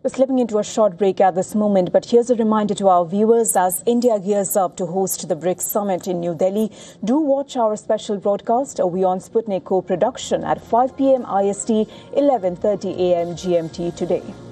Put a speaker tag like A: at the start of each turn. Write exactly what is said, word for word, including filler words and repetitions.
A: We're slipping into a short break at this moment, but here's a reminder to our viewers as India gears up to host the BRICS Summit in New Delhi. Do watch our special broadcast, a WION Sputnik co-production at five p m I S T, eleven thirty a m G M T today.